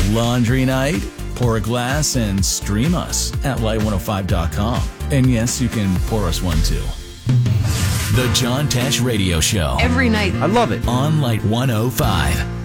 Laundry night? Pour a glass and stream us at light105.com. And yes, you can pour us one too. The John Tesh Radio Show. Every night. I love it. On Light 105.